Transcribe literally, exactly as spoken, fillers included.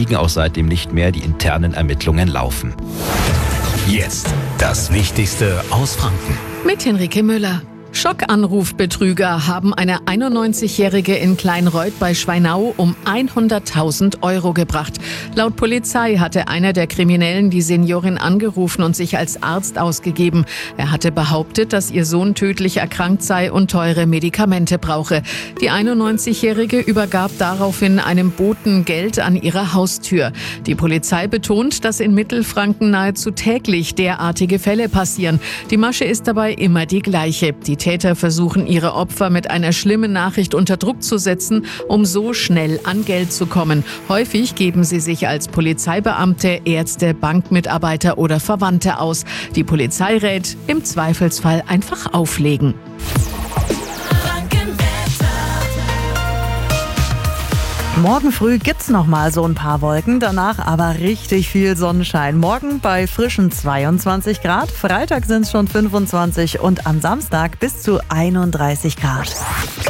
schwiegen auch seitdem nicht mehr. Die internen Ermittlungen laufen. Jetzt das Wichtigste aus Franken. Mit Henrike Müller. Schockanrufbetrüger haben eine einundneunzigjährige in Kleinreuth bei Schweinau um hunderttausend Euro gebracht. Laut Polizei hatte einer der Kriminellen die Seniorin angerufen und sich als Arzt ausgegeben. Er hatte behauptet, dass ihr Sohn tödlich erkrankt sei und teure Medikamente brauche. Die einundneunzigjährige übergab daraufhin einem Boten Geld an ihrer Haustür. Die Polizei betont, dass in Mittelfranken nahezu täglich derartige Fälle passieren. Die Masche ist dabei immer die gleiche. Die Täter versuchen, ihre Opfer mit einer schlimmen Nachricht unter Druck zu setzen, um so schnell an Geld zu kommen. Häufig geben sie sich als Polizeibeamte, Ärzte, Bankmitarbeiter oder Verwandte aus. Die Polizei rät, im Zweifelsfall einfach auflegen. Morgen früh gibt's noch mal so ein paar Wolken, danach aber richtig viel Sonnenschein. Morgen bei frischen zweiundzwanzig Grad, Freitag sind es schon fünfundzwanzig und am Samstag bis zu einunddreißig Grad.